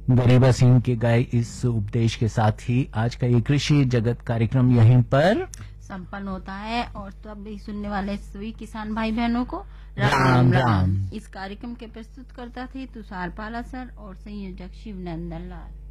गरीबा सिंह के गाय इस उपदेश के साथ ही आज का ये कृषि जगत कार्यक्रम यहीं पर संपन्न होता है। और तो अब भी सुनने वाले सभी किसान भाई बहनों को राम राम। इस कार्यक्रम के प्रस्तुत करता थे तुषार पाला सर और संयोजक शिवनंदन लाल।